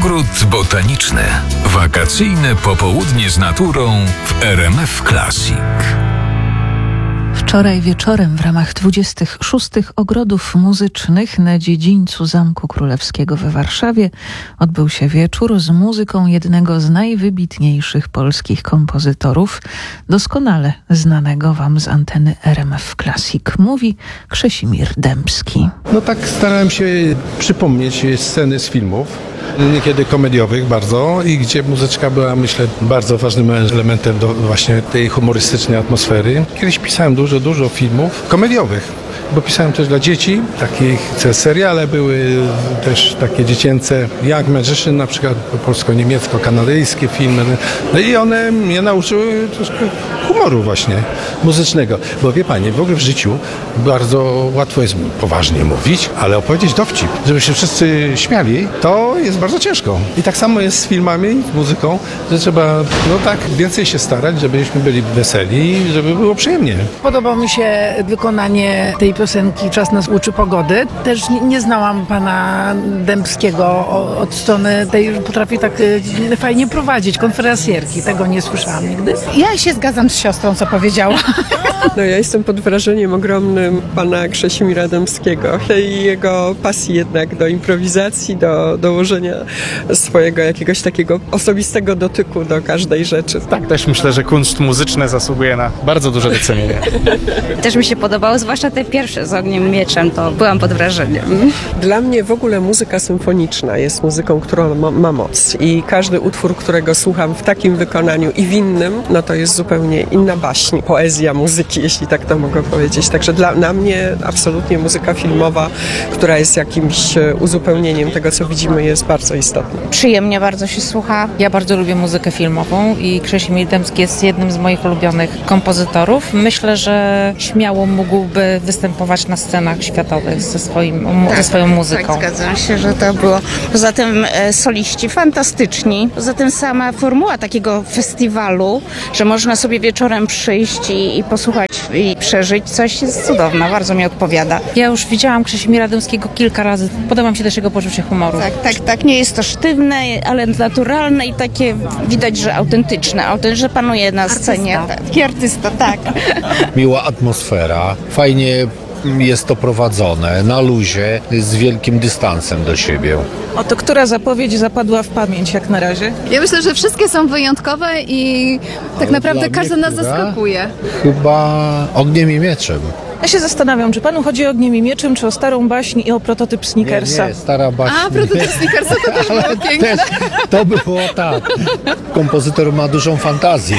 Ogród botaniczny. Wakacyjne popołudnie z naturą w RMF Classic. Wczoraj wieczorem w ramach 26. Ogrodów Muzycznych na dziedzińcu Zamku Królewskiego we Warszawie odbył się wieczór z muzyką jednego z najwybitniejszych polskich kompozytorów, doskonale znanego wam z anteny RMF Classic, mówi Krzesimir Dębski. No tak starałem się przypomnieć sceny z filmów, niekiedy komediowych bardzo, i gdzie muzyczka była, myślę, bardzo ważnym elementem do właśnie tej humorystycznej atmosfery. Kiedyś pisałem dużo filmów komediowych, bo pisałem też dla dzieci, takie seriale były też takie dziecięce, jak Magician, na przykład polsko-niemiecko-kanadyjskie filmy. No i one mnie nauczyły troszkę humoru właśnie muzycznego, bo wie pani, w ogóle w życiu bardzo łatwo jest poważnie mówić, ale opowiedzieć dowcip, żeby się wszyscy śmiali, to jest bardzo ciężko. I tak samo jest z filmami, z muzyką, że trzeba tak więcej się starać, żebyśmy byli weseli, żeby było przyjemnie. Podoba mi się wykonanie tej piosenki Czas nas uczy pogody. Też nie znałam pana Dębskiego od strony tej, potrafi tak fajnie prowadzić konferencjerki. Tego nie słyszałam nigdy. Ja się zgadzam z siostrą, co powiedziała. No ja jestem pod wrażeniem ogromnym pana Krzesimira Dębskiego i jego pasji jednak do improwizacji, do dołożenia swojego jakiegoś takiego osobistego dotyku do każdej rzeczy. Tak, też myślę, że kunszt muzyczny zasługuje na bardzo duże docenienie. Też mi się podobało, zwłaszcza te pierwsze z Ogniem Mieczem, to byłam pod wrażeniem. Dla mnie w ogóle muzyka symfoniczna jest muzyką, którą ma moc, i każdy utwór, którego słucham w takim wykonaniu i w innym, no to jest zupełnie inna baśń, poezja muzyki, jeśli tak to mogę powiedzieć. Także na mnie absolutnie muzyka filmowa, która jest jakimś uzupełnieniem tego, co widzimy, jest bardzo istotna. Przyjemnie bardzo się słucha. Ja bardzo lubię muzykę filmową i Krzesimir Dębski jest jednym z moich ulubionych kompozytorów. Myślę, że śmiało mógłby występować na scenach światowych ze swoją muzyką. Tak, zgadzam się, że to było. Poza tym soliści fantastyczni. Poza tym sama formuła takiego festiwalu, że można sobie wieczorem przyjść i posłuchać i przeżyć coś, jest cudowna. Bardzo mi odpowiada. Ja już widziałam Krzesimira Dębskiego kilka razy. Podoba mi się też jego poczucie humoru. Tak. Nie jest to sztywne, ale naturalne i takie widać, że autentyczne, że panuje na scenie. Taki artysta, tak. Miła atmosfera, fajnie jest to prowadzone, na luzie, z wielkim dystansem do siebie. Oto która zapowiedź zapadła w pamięć jak na razie? Ja myślę, że wszystkie są wyjątkowe i tak naprawdę każdy nas zaskakuje. Chyba Ogniem i Mieczem. Ja się zastanawiam, czy panu chodzi o Ogniem i Mieczem, czy o starą baśń i o prototyp Snickersa? Nie, stara baśń. A, prototyp Snickersa to też było piękne. To było tak. Kompozytor ma dużą fantazję.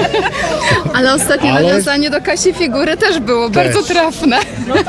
Ale ostatnie nawiązanie do Kasi Figury też było bardzo trafne.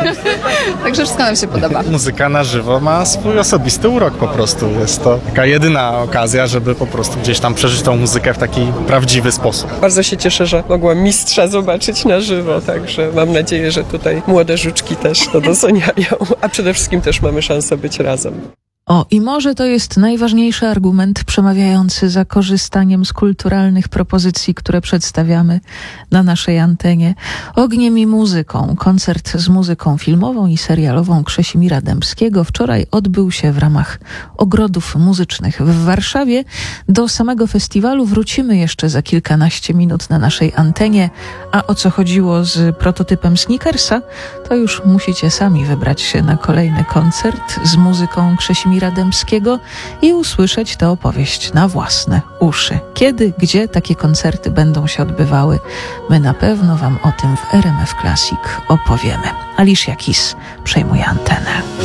Także wszystko nam się podoba. Muzyka na żywo ma swój osobisty urok po prostu. Jest to taka jedyna okazja, żeby po prostu gdzieś tam przeżyć tą muzykę w taki prawdziwy sposób. Bardzo się cieszę, że mogłam mistrza zobaczyć na żywo, także mam nadzieję, że tutaj młode żuczki też to doceniają, a przede wszystkim też mamy szansę być razem. I może to jest najważniejszy argument przemawiający za korzystaniem z kulturalnych propozycji, które przedstawiamy na naszej antenie. Ogniem i muzyką. Koncert z muzyką filmową i serialową Krzesimira Dębskiego wczoraj odbył się w ramach Ogrodów Muzycznych w Warszawie. Do samego festiwalu wrócimy jeszcze za kilkanaście minut na naszej antenie, a o co chodziło z prototypem Snickersa, to już musicie sami wybrać się na kolejny koncert z muzyką Krzesimira Dębskiego i usłyszeć tę opowieść na własne uszy. Kiedy, gdzie takie koncerty będą się odbywały, my na pewno wam o tym w RMF Classic opowiemy. Alicia Keys przejmuje antenę.